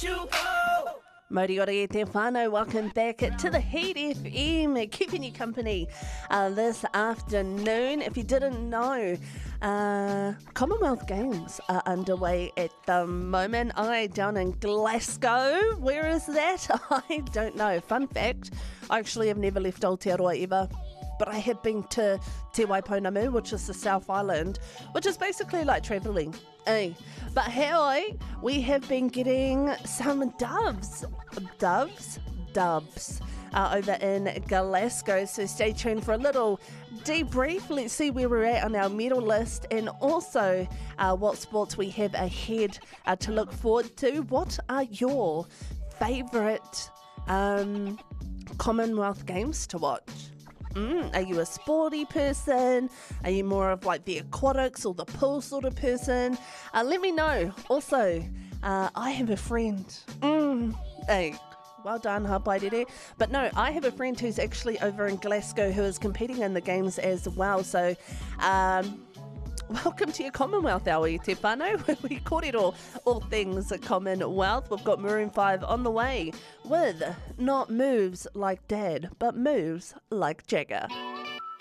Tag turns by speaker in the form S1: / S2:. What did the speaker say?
S1: Mori ora e te whānau, welcome back to the Heat FM, keeping you company this afternoon. If you didn't know, Commonwealth Games are underway at the moment. Down in Glasgow. Where is that? I don't know. Fun fact, I actually have never left Aotearoa ever. But I have been to Te Waipounamu, which is the South Island, which is basically like travelling. But hey, we have been getting some dubs over in Glasgow. So stay tuned for a little debrief. Let's see where we're at on our medal list and also what sports we have ahead to look forward to. What are your favourite Commonwealth Games to watch? Are you a sporty person? Are you more of like the aquatics or the pool sort of person? Let me know. Also, I have a friend. Hey, well done, Hapairere. But no, I have a friend who's actually over in Glasgow who is competing in the games as well. So, welcome to your Commonwealth Hour, te whānau. We kōrero all things Commonwealth. We've got Maroon 5 on the way with not moves like Dad, but moves like Jagger.